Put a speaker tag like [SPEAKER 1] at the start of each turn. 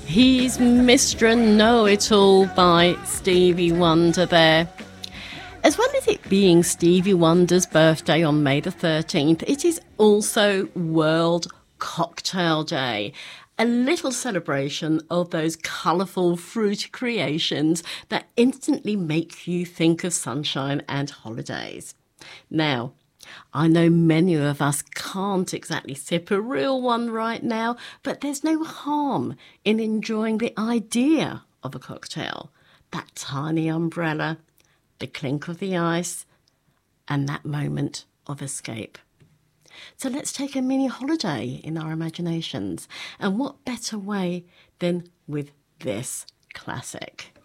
[SPEAKER 1] He's Mr. Know-It-All by Stevie Wonder there. As well as it being Stevie Wonder's birthday on May the 13th, it is also World Cocktail Day. A little celebration of those colourful fruity creations that instantly make you think of sunshine and holidays. Now, I know many of us can't exactly sip a real one right now, but there's no harm in enjoying the idea of a cocktail. That tiny umbrella, the clink of the ice, and that moment of escape. So let's take a mini holiday in our imaginations. And what better way than with this classic?